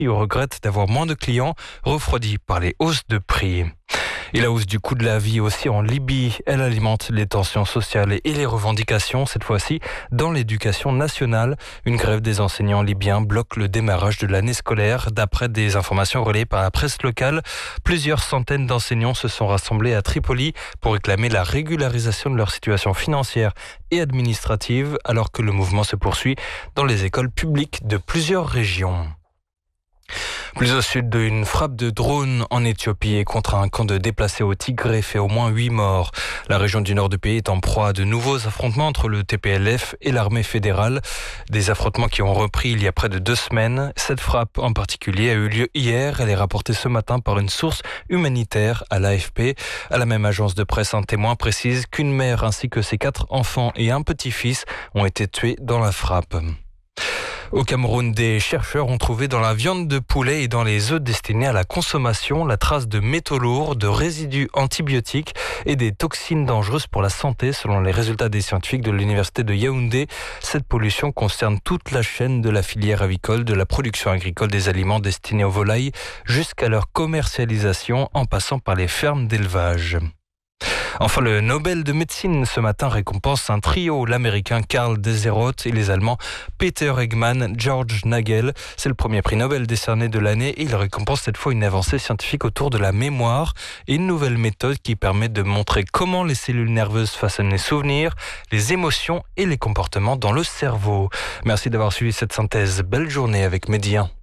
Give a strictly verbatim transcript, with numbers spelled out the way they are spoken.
regrette d'avoir moins de clients refroidis par les hausses de prix. Et la hausse du coût de la vie aussi en Libye, elle alimente les tensions sociales et les revendications, cette fois-ci dans l'éducation nationale. Une grève des enseignants libyens bloque le démarrage de l'année scolaire. D'après des informations relayées par la presse locale, plusieurs centaines d'enseignants se sont rassemblés à Tripoli pour réclamer la régularisation de leur situation financière et administrative, alors que le mouvement se poursuit dans les écoles publiques de plusieurs régions. Plus au sud, une frappe de drone en Éthiopie contre un camp de déplacés au Tigré fait au moins huit morts. La région du nord du pays est en proie à de nouveaux affrontements entre le T P L F et l'armée fédérale. Des affrontements qui ont repris il y a près de deux semaines. Cette frappe en particulier a eu lieu hier. Elle est rapportée ce matin par une source humanitaire à l'A F P. À la même agence de presse, un témoin précise qu'une mère ainsi que ses quatre enfants et un petit-fils ont été tués dans la frappe. Au Cameroun, des chercheurs ont trouvé dans la viande de poulet et dans les œufs destinés à la consommation la trace de métaux lourds, de résidus antibiotiques et des toxines dangereuses pour la santé, selon les résultats des scientifiques de l'université de Yaoundé. Cette pollution concerne toute la chaîne de la filière avicole, de la production agricole des aliments destinés aux volailles jusqu'à leur commercialisation en passant par les fermes d'élevage. Enfin, le Nobel de médecine ce matin récompense un trio, l'américain Karl Deseroth et les allemands Peter Eggman, George Nagel. C'est le premier prix Nobel décerné de l'année et il récompense cette fois une avancée scientifique autour de la mémoire et une nouvelle méthode qui permet de montrer comment les cellules nerveuses façonnent les souvenirs, les émotions et les comportements dans le cerveau. Merci d'avoir suivi cette synthèse. Belle journée avec Médien.